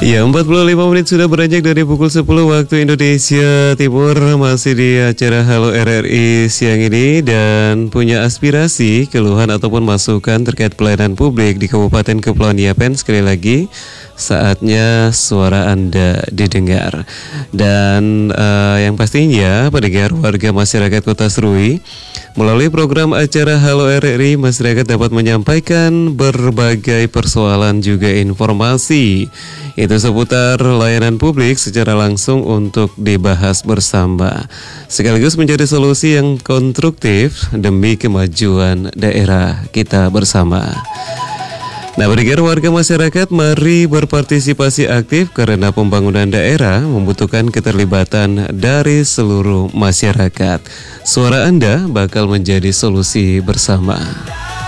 Ya, 45 menit sudah beranjak dari pukul 10 waktu Indonesia Timur. Masih di acara Halo RRI siang ini dan punya aspirasi, keluhan ataupun masukan terkait pelayanan publik di Kabupaten Kepulauan Yapen. Sekali lagi, saatnya suara Anda didengar. Dan yang pastinya pendengar warga masyarakat Kota Serui, melalui program acara Halo RRI, masyarakat dapat menyampaikan berbagai persoalan juga informasi itu seputar layanan publik secara langsung untuk dibahas bersama, sekaligus mencari solusi yang konstruktif demi kemajuan daerah kita bersama. Nah, pendengar warga masyarakat, mari berpartisipasi aktif karena pembangunan daerah membutuhkan keterlibatan dari seluruh masyarakat. Suara Anda bakal menjadi solusi bersama.